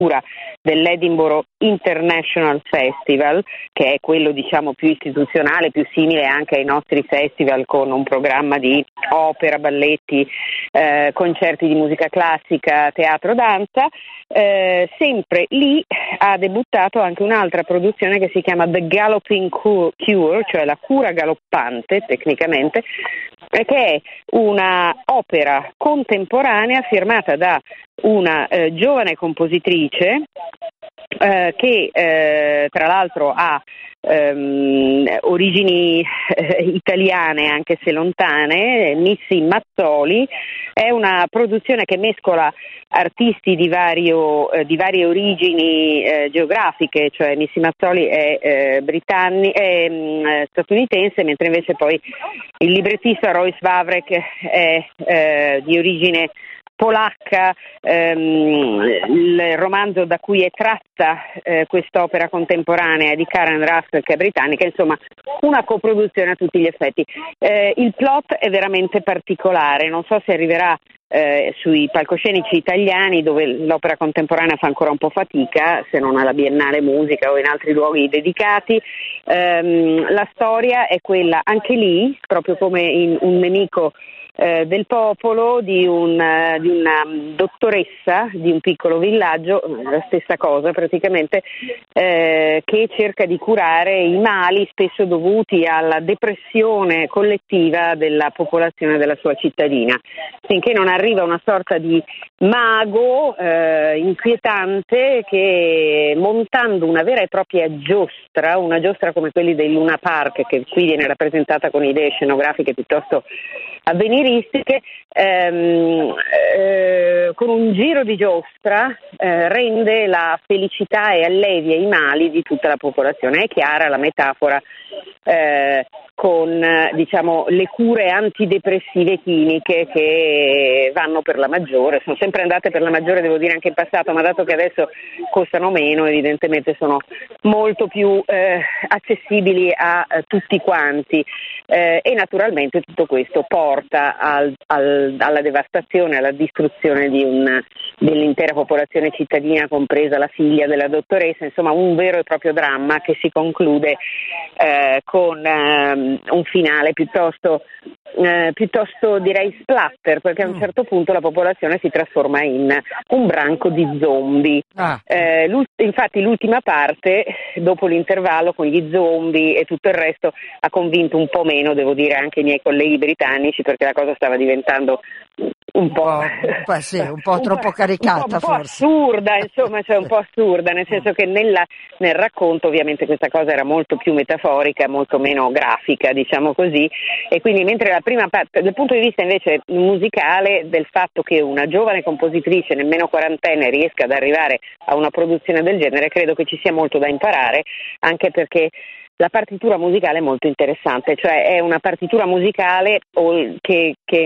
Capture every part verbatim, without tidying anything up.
cura dell'Edinburgh International Festival, che è quello diciamo più istituzionale, più simile anche ai nostri festival, con un programma di opera, balletti, eh, concerti di musica classica, teatro, danza. Eh, sempre lì ha debuttato anche un'altra produzione che si chiama The Galloping Cure, cioè la cura galoppante tecnicamente, che è una opera contemporanea firmata da una eh, giovane compositrice eh, che eh, tra l'altro ha ehm, origini eh, italiane anche se lontane, Missy Mazzoli. È una produzione che mescola artisti di, vario, eh, di varie origini eh, geografiche, cioè Missy Mazzoli è, eh, britanni, è mh, statunitense, mentre invece poi il librettista Royce Vavrek è eh, di origine polacca. Ehm, il romanzo da cui è tratta eh, quest'opera contemporanea è di Karen Russell, che è britannica, insomma una coproduzione a tutti gli effetti. Eh, il plot è veramente particolare, non so se arriverà eh, sui palcoscenici italiani, dove l'opera contemporanea fa ancora un po' fatica, se non alla Biennale Musica o in altri luoghi dedicati. Ehm, la storia è quella, anche lì, proprio come in Un nemico Eh, del popolo, di, un, uh, di una dottoressa di un piccolo villaggio, la stessa cosa praticamente, eh, che cerca di curare i mali spesso dovuti alla depressione collettiva della popolazione della sua cittadina, finché non arriva una sorta di mago eh, inquietante che, montando una vera e propria giostra, una giostra come quelli dei Luna Park, che qui viene rappresentata con idee scenografiche piuttosto avveniristiche, ehm, eh, con un giro di giostra eh, rende la felicità e allevia i mali di tutta la popolazione. È chiara la metafora eh, con diciamo le cure antidepressive chimiche che vanno per la maggiore, sono sempre andate per la maggiore, devo dire anche in passato, ma dato che adesso costano meno evidentemente sono molto più eh, accessibili a, a tutti quanti. Eh, e naturalmente tutto questo porta al, al, alla devastazione, alla distruzione di un, dell'intera popolazione cittadina, compresa la figlia della dottoressa, insomma un vero e proprio dramma che si conclude eh, con eh, un finale piuttosto, eh, piuttosto direi splatter, perché a un certo punto la popolazione si trasforma in un branco di zombie. Ah. Eh, infatti l'ultima parte, dopo l'intervallo con gli zombie e tutto il resto, ha convinto un po' meno, devo dire, anche i miei colleghi britannici, perché la cosa stava diventando un, un po', po', sì, un po' troppo un caricata, un po', un po' forse. assurda, insomma, cioè un po' assurda, nel senso che nella, nel racconto ovviamente questa cosa era molto più metaforica, molto meno grafica, diciamo così, e quindi mentre la prima parte, dal punto di vista invece musicale, del fatto che una giovane compositrice, nemmeno quarantenne, riesca ad arrivare a una produzione del genere, credo che ci sia molto da imparare, anche perché la partitura musicale è molto interessante, cioè è una partitura musicale che, che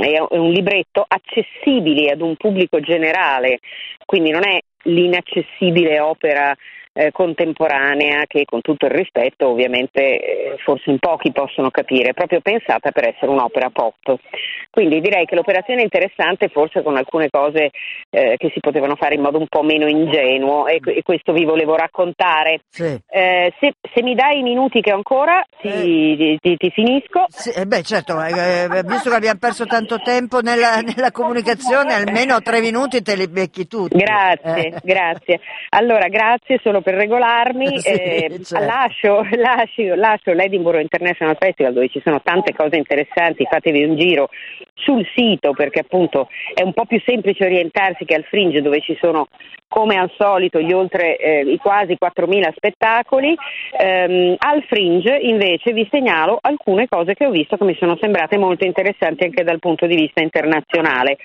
è un libretto accessibile ad un pubblico generale, quindi non è l'inaccessibile opera eh, contemporanea che, con tutto il rispetto, ovviamente eh, forse in pochi possono capire, è proprio pensata per essere un'opera pop. Quindi direi che l'operazione è interessante, forse con alcune cose eh, che si potevano fare in modo un po' meno ingenuo, e, e questo vi volevo raccontare. Sì. Eh, se, se mi dai i minuti che ho ancora ti, eh, ti, ti finisco. Sì, eh beh certo, eh, visto che abbiamo perso tanto tempo nella, nella comunicazione, almeno tre minuti te li becchi tutti. Grazie, eh. grazie. Allora, grazie solo per regolarmi. Sì, eh, certo. lascio, lascio, lascio l'Edinburgh International Festival, dove ci sono tante cose interessanti, fatevi un giro sul sito, perché appunto è un po' più semplice orientarsi che al Fringe, dove ci sono come al solito gli oltre eh, i quasi quattromila spettacoli. Ehm, al Fringe invece vi segnalo alcune cose che ho visto che mi sono sembrate molto interessanti anche dal punto di vista internazionale.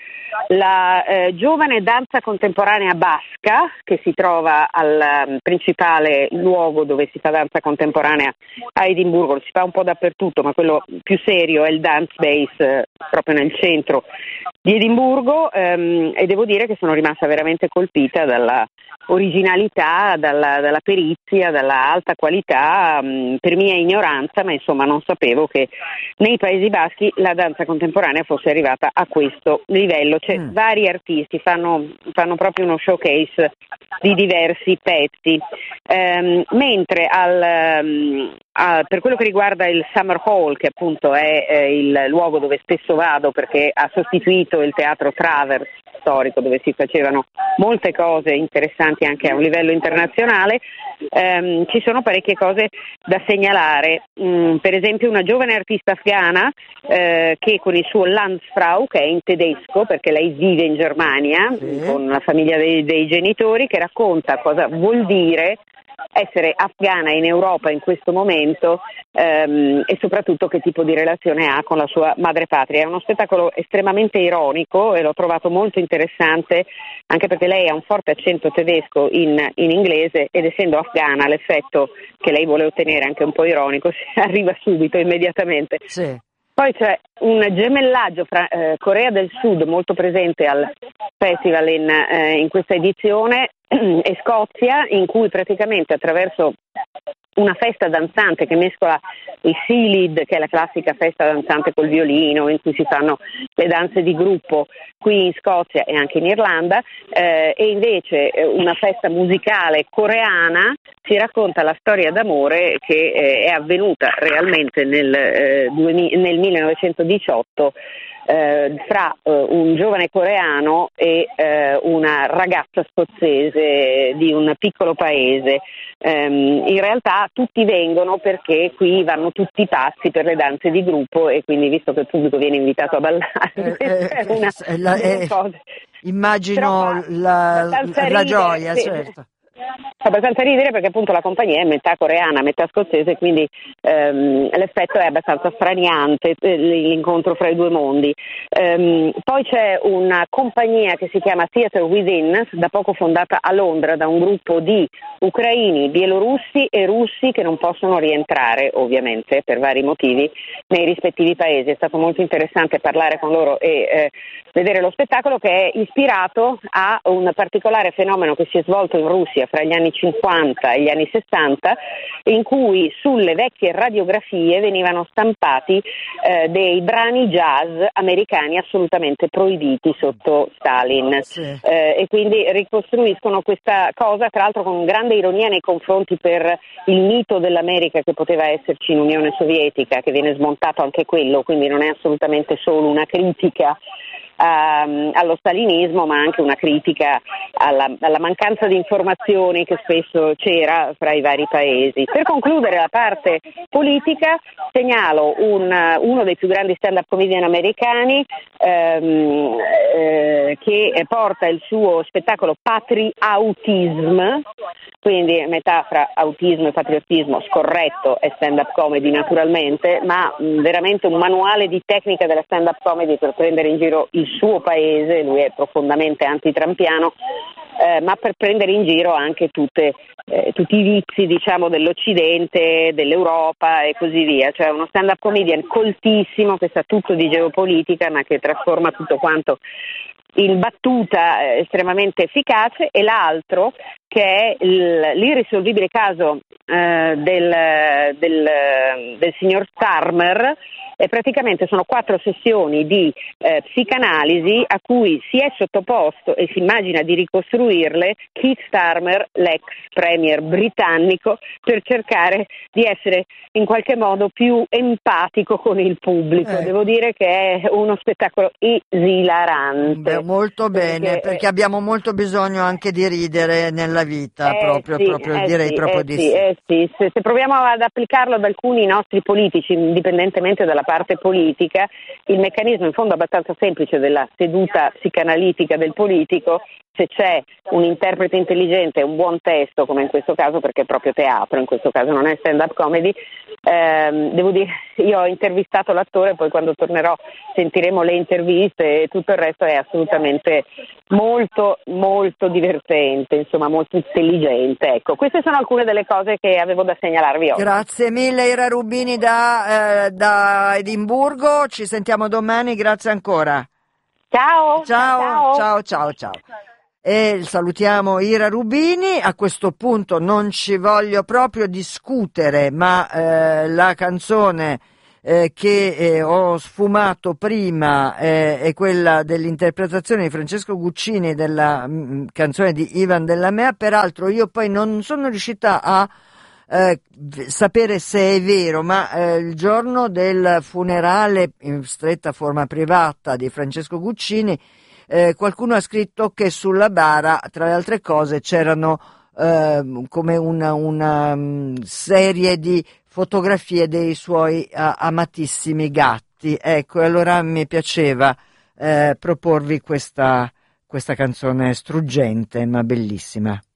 La eh, giovane danza contemporanea basca, che si trova al um, principale luogo dove si fa danza contemporanea a Edimburgo, si fa un po' dappertutto, ma quello più serio è il Dance Base, eh, proprio nel centro di Edimburgo, ehm, e devo dire che sono rimasta veramente colpita dalla originalità, dalla, dalla perizia, dalla alta qualità, mh, per mia ignoranza, ma insomma non sapevo che nei Paesi Baschi la danza contemporanea fosse arrivata a questo livello. C'è mm. vari artisti, fanno, fanno proprio uno showcase di diversi pezzi, ehm, mentre al, um, a, per quello che riguarda il Summer Hall, che appunto è eh, il luogo dove spesso vado perché ha sostituito il teatro Travers storico, dove si facevano molte cose interessanti anche a un livello internazionale, ehm, ci sono parecchie cose da segnalare. Mm, per esempio una giovane artista afghana eh, che con il suo Landsfrau, che è in tedesco perché lei vive in Germania sì. con la famiglia dei, dei genitori, che racconta cosa vuol dire essere afghana in Europa in questo momento, ehm, e soprattutto che tipo di relazione ha con la sua madrepatria. È uno spettacolo estremamente ironico e l'ho trovato molto interessante, anche perché lei ha un forte accento tedesco in, in inglese, ed essendo afghana l'effetto che lei vuole ottenere, anche un po' ironico, arriva subito, immediatamente. Sì. Poi c'è un gemellaggio fra eh, Corea del Sud, molto presente al festival in, eh, in questa edizione, e Scozia, in cui praticamente attraverso una festa danzante che mescola il Sealid, che è la classica festa danzante col violino, in cui si fanno le danze di gruppo qui in Scozia e anche in Irlanda, eh, e invece una festa musicale coreana, si racconta la storia d'amore che eh, è avvenuta realmente nel, eh, duemila, nel millenovecentodiciotto eh, fra eh, un giovane coreano e eh, una ragazza scozzese di un piccolo paese. Um, in realtà tutti vengono perché qui vanno tutti pazzi per le danze di gruppo, e quindi visto che il pubblico viene invitato a ballare, eh, è una, eh, la, eh, cosa. Immagino la, la, la gioia, sì. Certo. Fa abbastanza ridere perché appunto la compagnia è metà coreana, metà scozzese, quindi ehm, l'effetto è abbastanza straniante, l'incontro fra i due mondi. Ehm, poi c'è una compagnia che si chiama Theatre Within, da poco fondata a Londra da un gruppo di ucraini, bielorussi e russi che non possono rientrare ovviamente per vari motivi nei rispettivi paesi. È stato molto interessante parlare con loro e eh, vedere lo spettacolo, che è ispirato a un particolare fenomeno che si è svolto in Russia fra gli anni cinquanta e gli anni sessanta, in cui sulle vecchie radiografie venivano stampati eh, dei brani jazz americani assolutamente proibiti sotto Stalin, sì. eh, e quindi ricostruiscono questa cosa, tra l'altro con grande ironia nei confronti per il mito dell'America che poteva esserci in Unione Sovietica, che viene smontato anche quello, quindi non è assolutamente solo una critica Uh, allo stalinismo, ma anche una critica alla, alla mancanza di informazioni che spesso c'era fra i vari paesi. Per concludere la parte politica, segnalo un, uno dei più grandi stand-up comedian americani um, eh, che porta il suo spettacolo Patriautism, quindi metà fra autismo e patriottismo, scorretto è stand-up comedy naturalmente, ma mh, veramente un manuale di tecnica della stand-up comedy per prendere in giro il suo paese. Lui è profondamente antitrampiano, eh, ma per prendere in giro anche tutte, eh, tutti i vizi, diciamo, dell'Occidente, dell'Europa e così via. Cioè uno stand-up comedian coltissimo che sa tutto di geopolitica, ma che trasforma tutto quanto in battuta eh, estremamente efficace. E l'altro, che è il, l'irrisolvibile caso eh, del, del, del signor Starmer, e praticamente sono quattro sessioni di eh, psicanalisi a cui si è sottoposto e si immagina di ricostruirle Keith Starmer, l'ex premier britannico, per cercare di essere in qualche modo più empatico con il pubblico. Eh. Devo dire che è uno spettacolo esilarante. Beh, molto bene, perché, perché abbiamo molto bisogno anche di ridere nella vita, eh, proprio, sì, proprio eh, direi sì, proprio eh, di sì. sì. Eh, sì. Se, se proviamo ad applicarlo ad alcuni nostri politici, indipendentemente dalla parte politica, il meccanismo in fondo abbastanza semplice della seduta psicanalitica del politico se c'è un interprete intelligente e un buon testo, come in questo caso, perché è proprio teatro, in questo caso non è stand-up comedy, ehm, devo dire, io ho intervistato l'attore, poi quando tornerò sentiremo le interviste e tutto il resto è assolutamente molto molto divertente, insomma molto intelligente. Ecco, queste sono alcune delle cose che avevo da segnalarvi oggi. Grazie mille Ira Rubini da, eh, da Edimburgo, ci sentiamo domani, grazie ancora. Ciao, Ciao, ciao, ciao, ciao. E salutiamo Ira Rubini. A questo punto non ci voglio proprio discutere, ma eh, la canzone eh, che eh, ho sfumato prima eh, è quella dell'interpretazione di Francesco Guccini della mh, canzone di Ivan Della Mea. Peraltro io poi non sono riuscita a eh, sapere se è vero, ma eh, il giorno del funerale in stretta forma privata di Francesco Guccini Eh, qualcuno ha scritto che sulla bara, tra le altre cose, c'erano eh, come una, una um, serie di fotografie dei suoi uh, amatissimi gatti. Ecco, e allora mi piaceva eh, proporvi questa, questa canzone struggente ma bellissima.